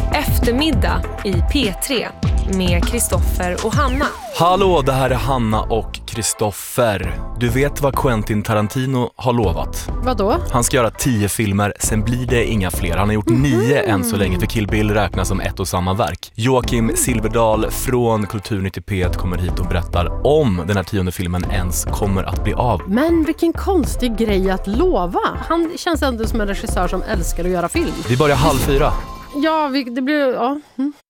Eftermiddag i P3 med Kristoffer och Hanna. Hallå, det här är Hanna och Kristoffer. Du vet vad Quentin Tarantino har lovat? Vadå? Han ska göra 10 filmer, sen blir det inga fler. Han har gjort 9 än så länge, för Kill Bill räknas som ett och samma verk. Joakim Silverdal från Kulturnytt i P1 kommer hit och berättar om den här 10:e filmen ens kommer att bli av. Men vilken konstig grej att lova. Han känns ändå som en regissör som älskar att göra film. Vi börjar 3:30. Ja, det blir... Ja.